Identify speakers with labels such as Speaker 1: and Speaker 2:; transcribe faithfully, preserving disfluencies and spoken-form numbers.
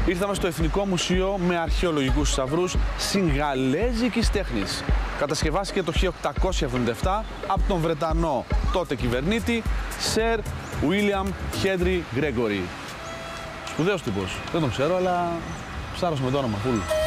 Speaker 1: Ήρθαμε στο Εθνικό Μουσείο με αρχαιολογικούς θησαυρούς σινγαλέζικης τέχνης. Κατασκευάστηκε το χίλια οκτακόσια εβδομήντα επτά από τον Βρετανό τότε κυβερνήτη Σερ Βίλιαμ Χένρι Γκρέγκορι. Σπουδαίος τύπος. Δεν τον ξέρω, αλλά ψάρος με το όνομα. Φουλ.